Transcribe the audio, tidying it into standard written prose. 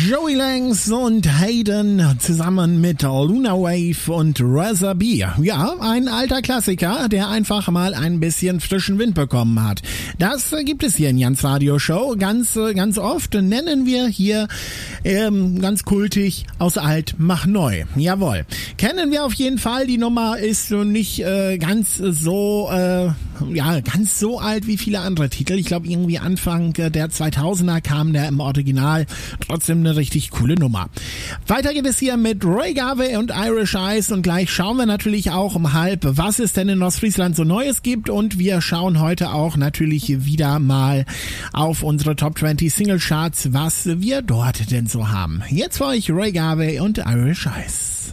Joey Langs und Hayden zusammen mit Luna Wave und Razor B. Ja, ein alter Klassiker, der einfach mal ein bisschen frischen Wind bekommen hat. Das gibt es hier in Jans Radio Show ganz oft. Nennen wir hier ganz kultig aus alt mach neu. Jawohl. Kennen wir auf jeden Fall. Die Nummer ist nicht ganz so alt wie viele andere Titel. Ich glaube irgendwie Anfang der 2000er kam der im Original. Trotzdem eine richtig coole Nummer. Weiter geht es hier mit Ray Garvey und Irish Eyes und gleich schauen wir natürlich auch um halb, was es denn in Ostfriesland so Neues gibt und wir schauen heute auch natürlich wieder mal auf unsere Top 20 Single Charts, was wir dort denn so haben. Jetzt für euch Ray Garvey und Irish Eyes.